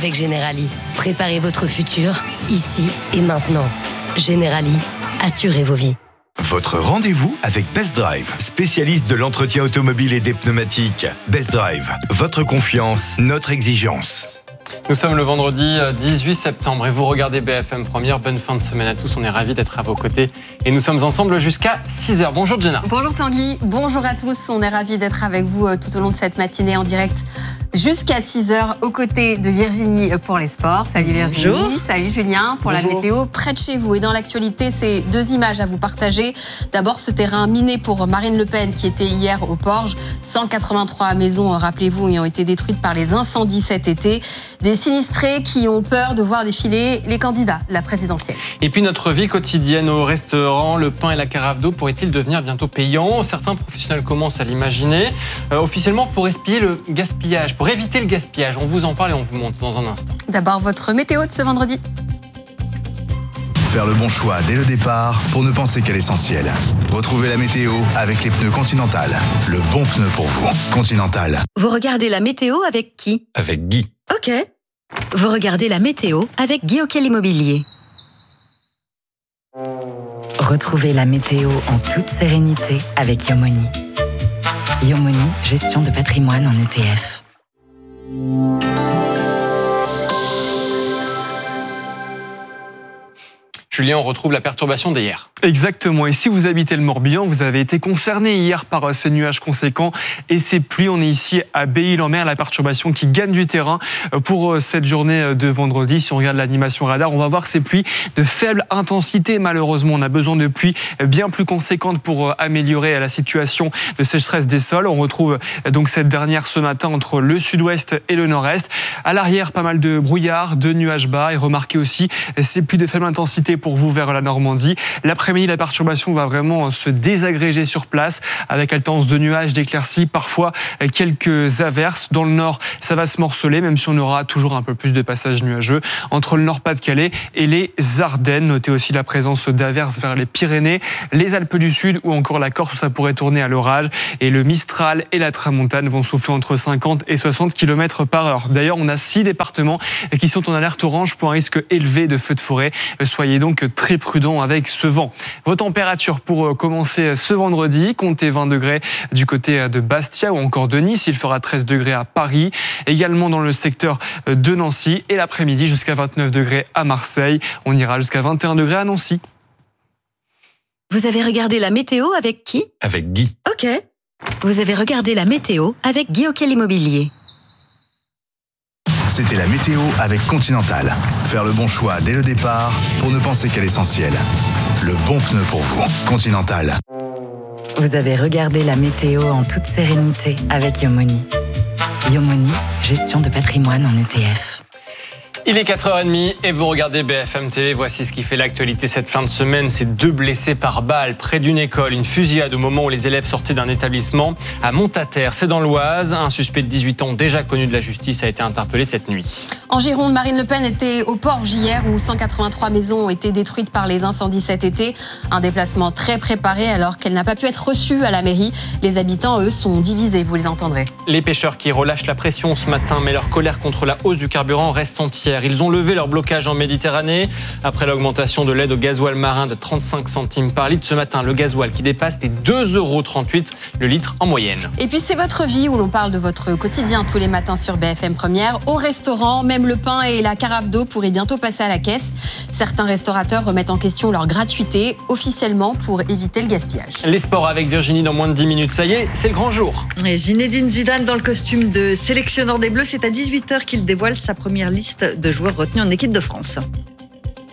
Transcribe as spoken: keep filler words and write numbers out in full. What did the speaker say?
avec Generali. Préparez votre futur, ici et maintenant. Generali, assurez vos vies. Votre rendez-vous avec Best Drive, spécialiste de l'entretien automobile et des pneumatiques. Best Drive, votre confiance, notre exigence. Nous sommes le vendredi dix-huit septembre et vous regardez B F M Première. Bonne fin de semaine à tous, on est ravis d'être à vos côtés et nous sommes ensemble jusqu'à six heures. Bonjour Jenna. Bonjour Tanguy, bonjour à tous, on est ravis d'être avec vous tout au long de cette matinée en direct jusqu'à six heures aux côtés de Virginie pour les sports. Salut Virginie, bonjour. Salut Julien pour bonjour. La météo près de chez vous. Et dans l'actualité, c'est deux images à vous partager. D'abord ce terrain miné pour Marine Le Pen qui était hier au Porge. cent quatre-vingt-trois maisons, rappelez-vous, ont été détruites par les incendies cet été. Des sinistrés qui ont peur de voir défiler les candidats de la présidentielle. Et puis notre vie quotidienne au restaurant, le pain et la carafe d'eau pourraient-ils devenir bientôt payants? Certains professionnels commencent à l'imaginer. Euh, officiellement pour expier le gaspillage, pour éviter le gaspillage. On vous en parle et on vous montre dans un instant. D'abord votre météo de ce vendredi. Faire le bon choix dès le départ pour ne penser qu'à l'essentiel. Retrouvez la météo avec les pneus Continental. Le bon pneu pour vous. Continental. Vous regardez la météo avec qui? Avec Guy. Ok. Vous regardez la météo avec Guy Auquel Immobilier. Retrouvez la météo en toute sérénité avec Yomoni. Yomoni, gestion de patrimoine en E T F. Julien, on retrouve la perturbation d'hier. Exactement. Et si vous habitez le Morbihan, vous avez été concerné hier par ces nuages conséquents et ces pluies. On est ici à Belle-Île-en-Mer, la perturbation qui gagne du terrain pour cette journée de vendredi. Si on regarde l'animation radar, on va voir ces pluies de faible intensité. Malheureusement, on a besoin de pluies bien plus conséquentes pour améliorer la situation de sécheresse des sols. On retrouve donc cette dernière ce matin entre le sud-ouest et le nord-est. À l'arrière, pas mal de brouillard, de nuages bas. Et remarquez aussi ces pluies de faible intensité pour vous vers la Normandie. L'après-midi, la perturbation va vraiment se désagréger sur place avec alternance de nuages, d'éclaircies, parfois quelques averses. Dans le nord, ça va se morceler, même si on aura toujours un peu plus de passages nuageux entre le Nord-Pas-de-Calais et les Ardennes. Notez aussi la présence d'averses vers les Pyrénées, les Alpes du Sud ou encore la Corse où ça pourrait tourner à l'orage. Et le Mistral et la Tramontane vont souffler entre cinquante et soixante kilomètres par heure. D'ailleurs, on a six départements qui sont en alerte orange pour un risque élevé de feux de forêt. Soyez donc très prudents avec ce vent. Vos températures pour commencer ce vendredi, comptez vingt degrés du côté de Bastia ou encore de Nice. Il fera treize degrés à Paris, également dans le secteur de Nancy. Et l'après-midi jusqu'à vingt-neuf degrés à Marseille. On ira jusqu'à vingt et un degrés à Nancy. Vous avez regardé la météo avec qui? Avec Guy. Ok. Vous avez regardé la météo avec Guy Auquel Immobilier. C'était la météo avec Continental. Faire le bon choix dès le départ pour ne penser qu'à l'essentiel. Le bon pneu pour vous. Continental. Vous avez regardé la météo en toute sérénité avec Yomoni. Yomoni, gestion de patrimoine en E T F. Il est quatre heures trente et vous regardez B F M T V. Voici ce qui fait l'actualité cette fin de semaine. Ces deux blessés par balle près d'une école. Une fusillade au moment où les élèves sortaient d'un établissement à Montataire. C'est dans l'Oise. Un suspect de dix-huit ans déjà connu de la justice a été interpellé cette nuit. En Gironde, Marine Le Pen était au Porge hier où cent quatre-vingt-trois maisons ont été détruites par les incendies cet été. Un déplacement très préparé alors qu'elle n'a pas pu être reçue à la mairie. Les habitants, eux, sont divisés. Vous les entendrez. Les pêcheurs qui relâchent la pression ce matin, mais leur colère contre la hausse du carburant reste entière. Ils ont levé leur blocage en Méditerranée. Après l'augmentation de l'aide au gasoil marin de trente-cinq centimes par litre, ce matin, le gasoil qui dépasse les deux euros trente-huit le litre en moyenne. Et puis c'est votre vie où l'on parle de votre quotidien tous les matins sur B F M Première. Au restaurant, même le pain et la carafe d'eau pourraient bientôt passer à la caisse. Certains restaurateurs remettent en question leur gratuité, officiellement pour éviter le gaspillage. Les sports avec Virginie dans moins de dix minutes. Ça y est, c'est le grand jour. Et Zinedine Zidane dans le costume de sélectionneur des Bleus. C'est à dix-huit heures qu'il dévoile sa première liste de joueurs retenus en équipe de France.